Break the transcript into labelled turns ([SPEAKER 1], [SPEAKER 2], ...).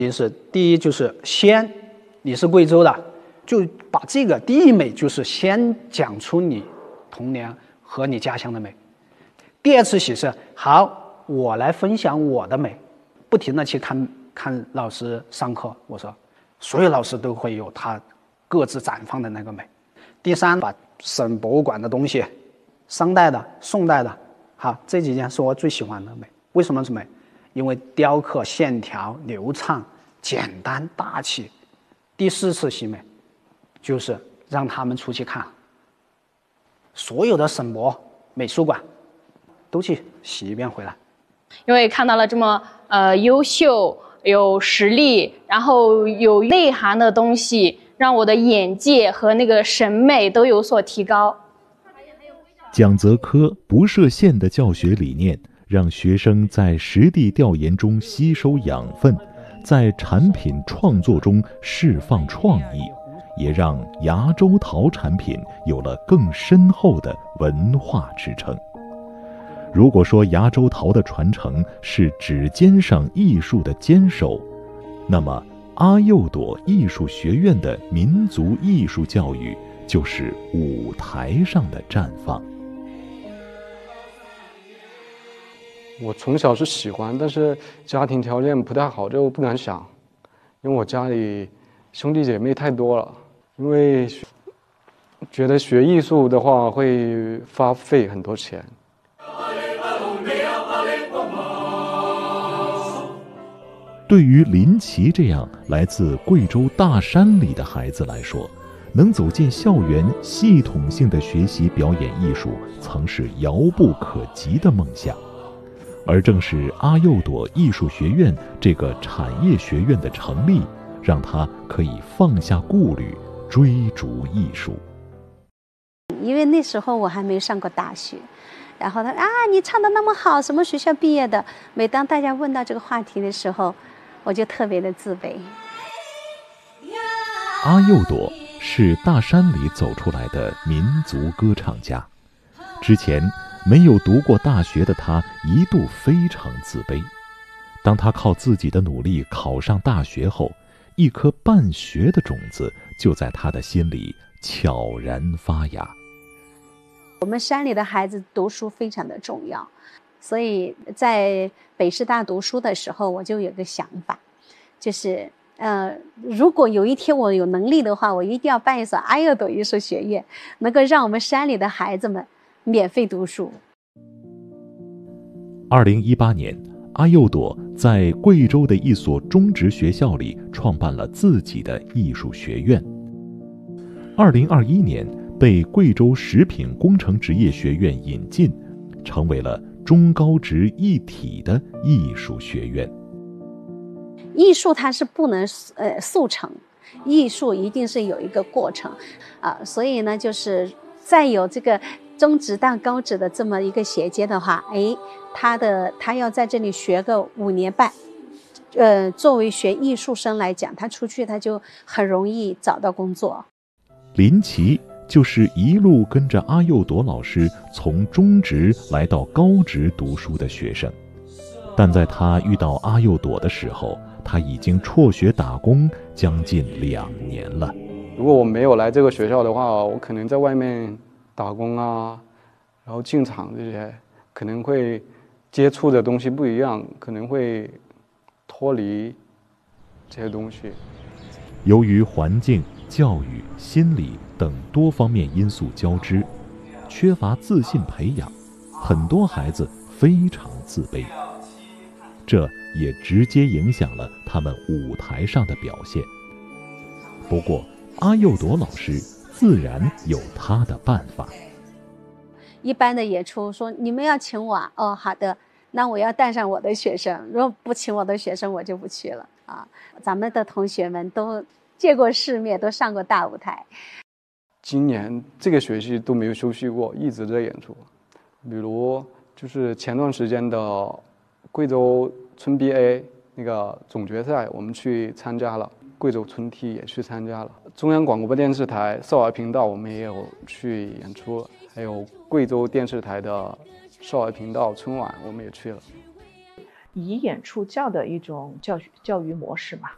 [SPEAKER 1] 第一就是先，你是贵州的，就把这个第一美就是先讲出你童年和你家乡的美。第二次喜是好，我来分享我的美，不停的去看老师上课。我说，所有老师都会有他各自绽放的那个美。第三，把省博物馆的东西，商代的、宋代的，好，这几件是我最喜欢的美。为什么是美？因为雕刻线条流畅、简单大气。第四次喜美，就是让他们出去看所有的省博、美术馆，都去洗一遍回来。
[SPEAKER 2] 因为看到了这么优秀、有实力，然后有内涵的东西，让我的眼界和那个审美都有所提高。
[SPEAKER 3] 蒋泽科不设限的教学理念，让学生在实地调研中吸收养分，在产品创作中释放创意，也让崖州陶产品有了更深厚的文化支撑。如果说崖州陶的传承是指尖上艺术的坚守，那么阿幼朵艺术学院的民族艺术教育就是舞台上的绽放。
[SPEAKER 4] 我从小是喜欢，但是家庭条件不太好，就不敢想，因为我家里兄弟姐妹太多了，因为觉得学艺术的话会花费很多钱。
[SPEAKER 3] 对于林奇这样来自贵州大山里的孩子来说，能走进校园，系统性的学习表演艺术，曾是遥不可及的梦想。而正是阿幼朵艺术学院这个产业学院的成立，让他可以放下顾虑，追逐艺术。
[SPEAKER 5] 因为那时候我还没上过大学，然后他啊，你唱得那么好，什么学校毕业的？每当大家问到这个话题的时候，我就特别的自卑。
[SPEAKER 3] 阿幼朵是大山里走出来的民族歌唱家，之前没有读过大学的他一度非常自卑。当他靠自己的努力考上大学后，一颗办学的种子就在他的心里悄然发芽。
[SPEAKER 5] 我们山里的孩子读书非常的重要，所以在北师大读书的时候，我就有个想法，就是如果有一天我有能力的话，我一定要办一所阿幼朵艺术学院，能够让我们山里的孩子们免费读书。
[SPEAKER 3] 2018年，阿幼朵在贵州的一所中职学校里创办了自己的艺术学院。2021年，被贵州食品工程职业学院引进，成为了中高职一体的艺术学院。
[SPEAKER 5] 艺术它是不能速成，艺术一定是有一个过程所以呢，就是再有这个中职到高职的这么一个衔接的话，他要在这里学个5年半，作为学艺术生来讲，他出去他就很容易找到工作。
[SPEAKER 3] 林奇就是一路跟着阿幼朵老师从中职来到高职读书的学生，但在他遇到阿幼朵的时候，他已经辍学打工将近2年了。
[SPEAKER 4] 如果我没有来这个学校的话，我可能在外面打工然后进厂这些，可能会接触的东西不一样，可能会脱离这些东西。
[SPEAKER 3] 由于环境、教育、心理等多方面因素交织，缺乏自信培养，很多孩子非常自卑，这也直接影响了他们舞台上的表现。不过阿幼朵老师自然有他的办法。
[SPEAKER 5] 一般的演出说你们要请我好的，那我要带上我的学生，如果不请我的学生我就不去了咱们的同学们都见过世面，都上过大舞台。
[SPEAKER 4] 今年这个学期都没有休息过，一直在演出。比如就是前段时间的贵州村 BA 那个总决赛，我们去参加了，贵州村 T 也去参加了，中央广播电视台少儿频道我们也有去演出，还有贵州电视台的少儿频道春晚我们也去了。
[SPEAKER 6] 以演出教的一种教育模式嘛，